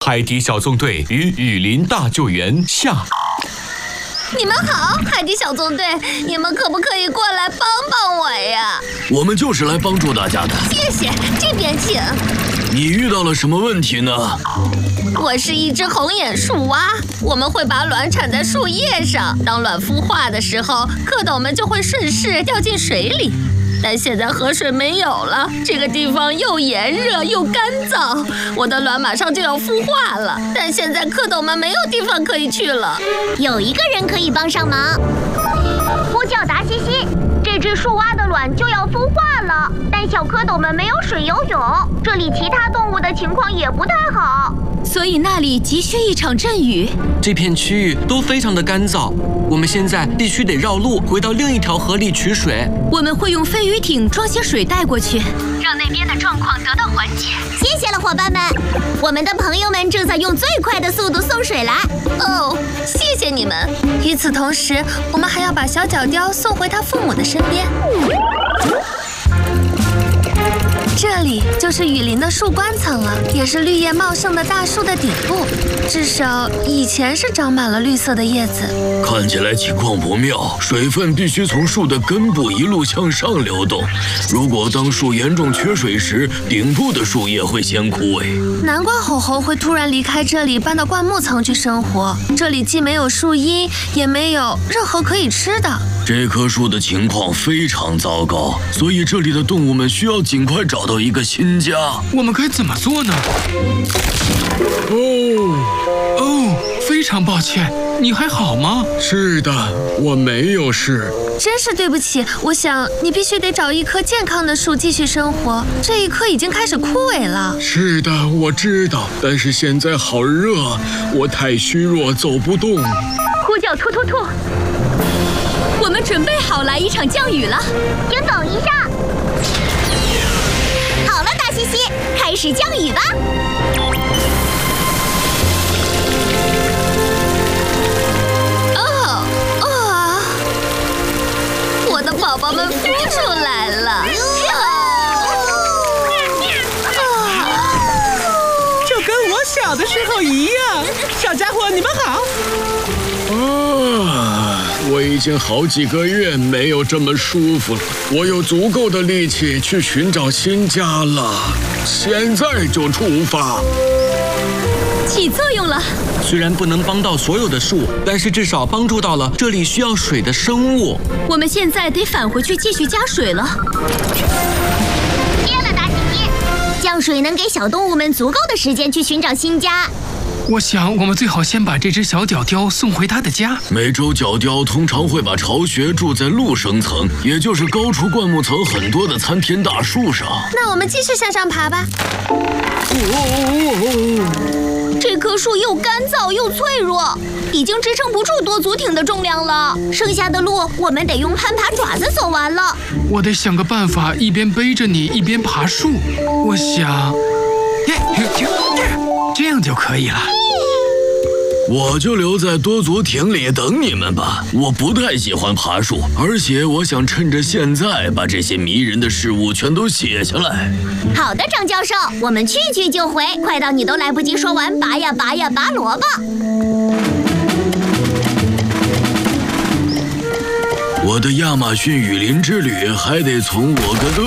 海底小纵队与雨林大救援下。 你们好，海底小纵队，你们可不可以过来帮帮我呀？ 我们就是来帮助大家的。 谢谢，这边请。 你遇到了什么问题呢？ 我是一只红眼树蛙，我们会把卵产在树叶上，当卵孵化的时候，蝌蚪们就会顺势掉进水里。但现在河水没有了，这个地方又炎热又干燥，我的卵马上就要孵化了，但现在蝌蚪们没有地方可以去了。 有一个人可以帮上忙，呼叫达西西。这只树蛙的卵就要孵化了，但小蝌蚪们没有水游泳，这里其他动物的情况也不太好， 所以那里急需一场阵雨。 这片区域都非常的干燥，我们现在必须得绕路回到另一条河里取水。 我们会用飞鱼艇装些水带过去， 让那边的状况得到缓解。谢谢了，伙伴们，我们的朋友们正在用最快的速度送水来。 哦，谢谢你们。与此同时，我们还要把小角雕送回他父母的身边。这里就是雨林的树冠层了，也是绿叶茂盛的大树的顶部。至少以前是长满了绿色的叶子。 看起来情况不妙，水分必须从树的根部一路向上流动。如果当树严重缺水时，顶部的树叶会先枯萎。 难怪吼吼会突然离开这里，搬到灌木层去生活。这里既没有树荫，也没有任何可以吃的。 这棵树的情况非常糟糕，所以这里的动物们需要尽快找到一个新家。 我们该怎么做呢？非常抱歉，你还好吗？ 是的，我没有事。 真是对不起，我想你必须得找一棵健康的树继续生活，这一棵已经开始枯萎了。 是的，我知道，但是现在好热，我太虚弱，走不动。 呼叫突突突！ 我们准备好来一场降雨了， 请等一下。好了，大西西，开始降雨吧。 我的宝宝们孵出来了。 就跟我小的时候一样。小家伙，你们好。 我已经好几个月没有这么舒服了，我有足够的力气去寻找新家了。现在就出发。 起作用了。 虽然不能帮到所有的树，但是至少帮助到了这里需要水的生物。 我们现在得返回去继续加水了。 接了，大西西，降水能给小动物们足够的时间去寻找新家。 我想，我们最好先把这只小角雕送回它的家。 美洲角雕通常会把巢穴住在陆生层，也就是高出灌木层很多的参天大树上。 那我们继续向上爬吧。这棵树又干燥又脆弱，已经支撑不住多足艇的重量了。 剩下的路我们得用攀爬爪子走完了。 我得想个办法，一边背着你，一边爬树。我想，这样就可以了。 我就留在多足艇里等你们吧。我不太喜欢爬树，而且我想趁着现在把这些迷人的事物全都写下来。 好的，张教授，我们去就回，快到你都来不及说完拔呀拔呀拔萝卜。 我的亚马逊雨林之旅还得从我跟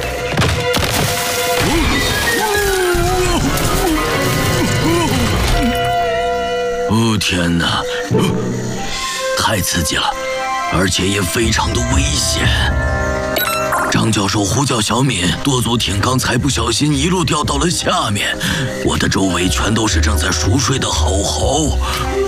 哦天哪，太刺激了，而且也非常的危险。张教授呼叫小敏，多足艇刚才不小心一路掉到了下面，我的周围全都是正在熟睡的吼吼。